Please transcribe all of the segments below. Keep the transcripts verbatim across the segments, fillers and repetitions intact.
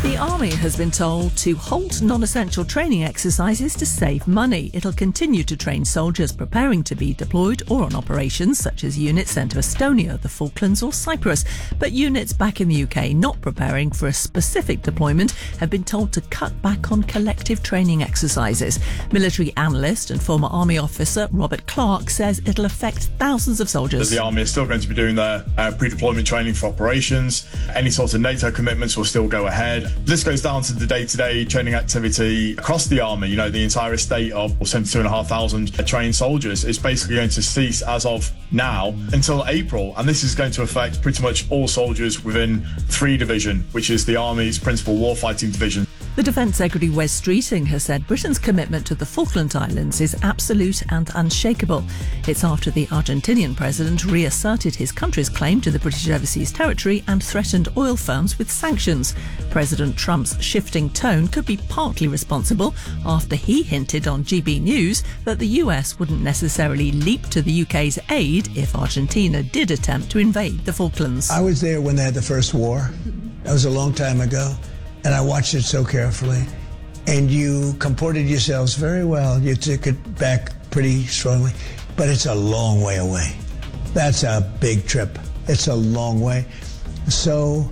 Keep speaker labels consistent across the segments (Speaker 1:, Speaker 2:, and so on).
Speaker 1: The Army has been told to halt non-essential training exercises to save money. It'll continue to train soldiers preparing to be deployed or on operations such as units sent to Estonia, the Falklands or Cyprus. But units back in the U K not preparing for a specific deployment have been told to cut back on collective training exercises. Military analyst and former Army officer Robert Clark says it'll affect thousands of soldiers.
Speaker 2: The Army is still going to be doing their uh, pre-deployment training for operations. Any sort of NATO commitments will still go ahead. This goes down to the day-to-day training activity across the Army. You know, the entire estate of seventy-two thousand five hundred trained soldiers is basically going to cease as of now until April. And this is going to affect pretty much all soldiers within three Division, which is the Army's principal warfighting division.
Speaker 1: The Defence Secretary Wes Streeting has said Britain's commitment to the Falkland Islands is absolute and unshakable. It's after the Argentinian president reasserted his country's claim to the British overseas territory and threatened oil firms with sanctions. President Trump's shifting tone could be partly responsible after he hinted on G B News that the U S wouldn't necessarily leap to the U K's aid if Argentina did attempt to invade the Falklands.
Speaker 3: I was there when they had the first war. That was a long time ago. And I watched it so carefully. And you comported yourselves very well. You took it back pretty strongly. But it's a long way away. That's a big trip. It's a long way. So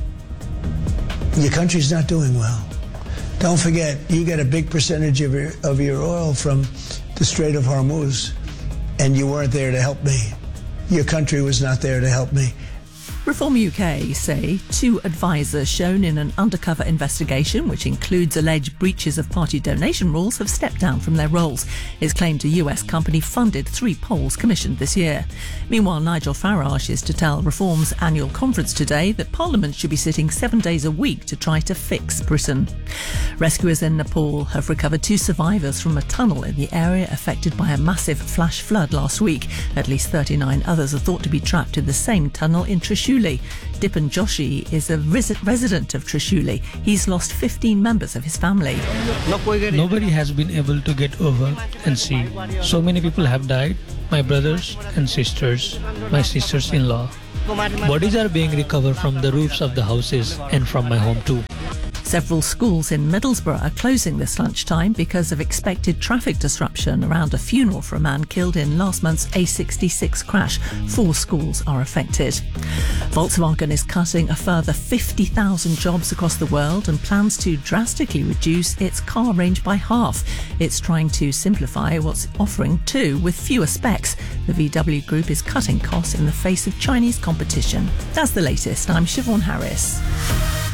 Speaker 3: your country's not doing well. Don't forget, you get a big percentage of your, of your oil from the Strait of Hormuz. And you weren't there to help me. Your country was not there to help me.
Speaker 1: Reform U K say two advisers shown in an undercover investigation, which includes alleged breaches of party donation rules, have stepped down from their roles. It's claimed a U S company funded three polls commissioned this year. Meanwhile, Nigel Farage is to tell Reform's annual conference today that Parliament should be sitting seven days a week to try to fix Britain. Rescuers in Nepal have recovered two survivors from a tunnel in the area affected by a massive flash flood last week. At least thirty-nine others are thought to be trapped in the same tunnel in Trishuli. Dipan Joshi is a res- resident of Trishuli. He's lost fifteen members of his family.
Speaker 4: Nobody has been able to get over and see. So many people have died. My brothers and sisters, my sisters-in-law. Bodies are being recovered from the roofs of the houses and from my home too.
Speaker 1: Several schools in Middlesbrough are closing this lunchtime because of expected traffic disruption around a funeral for a man killed in last month's A sixty-six crash. Four schools are affected. Volkswagen is cutting a further fifty thousand jobs across the world and plans to drastically reduce its car range by half. It's trying to simplify what's offering too, with fewer specs. The V W Group is cutting costs in the face of Chinese competition. That's the latest. I'm Siobhan Harris.